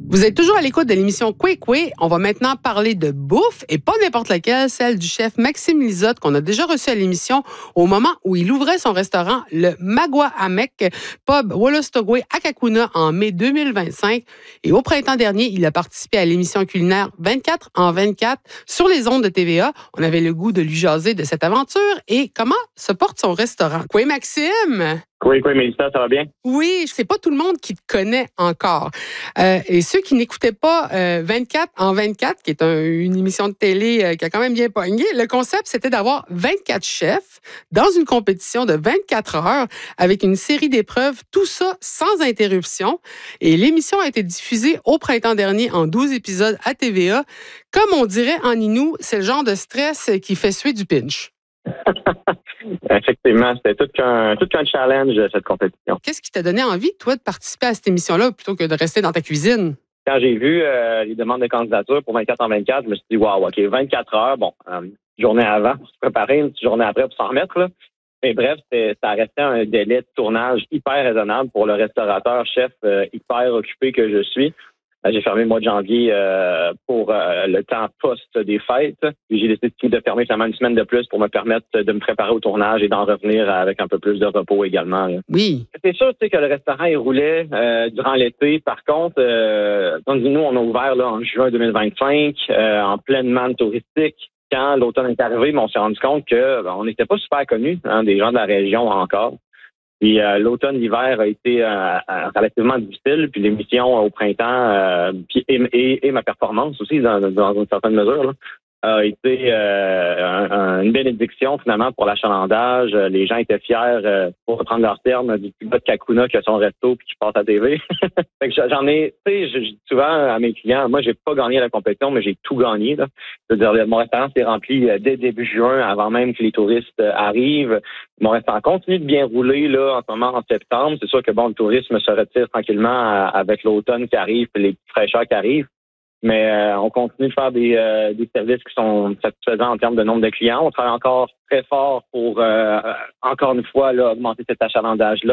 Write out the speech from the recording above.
Vous êtes toujours à l'écoute de l'émission Kwekwe. On va maintenant parler de bouffe et pas n'importe laquelle, celle du chef Maxime Lizotte qu'on a déjà reçu à l'émission au moment où il ouvrait son restaurant, le Magua Amek, pub Wolostogwe à Kakuna en mai 2025. Et au printemps dernier, il a participé à l'émission culinaire 24 en 24 sur les ondes de TVA. On avait le goût de lui jaser de cette aventure et comment se porte son restaurant. Quoi, Maxime? Oui, Mélissa, ça va bien? Oui, c'est pas tout le monde qui te connaît encore. Et ceux qui n'écoutaient pas 24 en 24, qui est une émission de télé qui a quand même bien pogné, le concept, c'était d'avoir 24 chefs dans une compétition de 24 heures avec une série d'épreuves, tout ça sans interruption. Et l'émission a été diffusée au printemps dernier en 12 épisodes à TVA. Comme on dirait en Inou, c'est le genre de stress qui fait suer du pinch. Effectivement, c'était tout qu'un challenge, cette compétition. Qu'est-ce qui t'a donné envie, toi, de participer à cette émission-là plutôt que de rester dans ta cuisine? Quand j'ai vu les demandes de candidature pour 24 en 24, je me suis dit, wow, OK, 24 heures, bon, une journée avant pour se préparer, une petite journée après pour s'en remettre, là. Mais bref, ça restait un délai de tournage hyper raisonnable pour le restaurateur, chef hyper occupé que je suis. J'ai fermé le mois de janvier pour le temps post des fêtes. Puis j'ai décidé de fermer finalement une semaine de plus pour me permettre de me préparer au tournage et d'en revenir avec un peu plus de repos également. Là. Oui. C'est sûr que le restaurant il roulait durant l'été. Par contre, nous, on a ouvert là, en juin 2025 en pleine manne touristique. Quand l'automne est arrivé, on s'est rendu compte que on n'était pas super connus des gens de la région encore. Puis l'automne, l'hiver a été relativement difficile. Puis l'émission au printemps et ma performance aussi, dans une certaine mesure, là, a été une bénédiction finalement pour l'achalandage. Les gens étaient fiers pour reprendre leur terme du petit gars de Kakuna qui a son resto puis qui passe à TV. Fait que j'en ai, tu sais, je dis souvent à mes clients, moi j'ai pas gagné la compétition, mais j'ai tout gagné. Là. C'est-à-dire mon restaurant s'est rempli dès début juin, avant même que les touristes arrivent. Mon restaurant continue de bien rouler là en ce moment en septembre. C'est sûr que bon, le tourisme se retire tranquillement avec l'automne qui arrive et les fraîcheurs qui arrivent. Mais on continue de faire des services qui sont satisfaisants en termes de nombre de clients. On travaille encore très fort pour, encore une fois, là, augmenter cet achalandage-là.